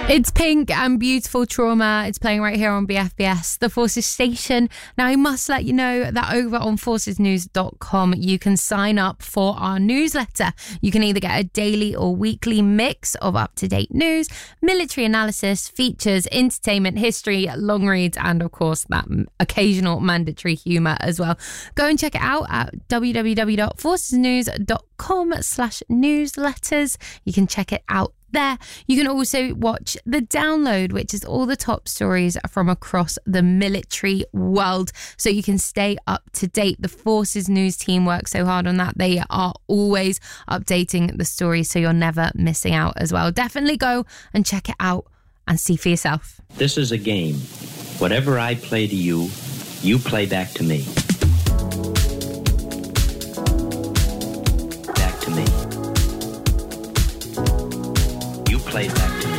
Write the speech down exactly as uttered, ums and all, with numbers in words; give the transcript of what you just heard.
It's Pink and Beautiful Trauma. It's playing right here on B F B S, the Forces station. Now, I must let you know that over on forces news dot com, you can sign up for our newsletter. You can either get a daily or weekly mix of up-to-date news, military analysis, features, entertainment, history, long reads, and of course, that occasional mandatory humour as well. Go and check it out at w w w dot forces news dot com slash newsletters. You can check it out there. You can also watch The Download, which is all the top stories from across the military world, so you can stay up to date. The Forces News team works so hard on that. They are always updating the stories, so you're never missing out as well. Definitely go and check it out and see for yourself. This is a game. Whatever I play to you, you play back to me. Back to me. You play back to me.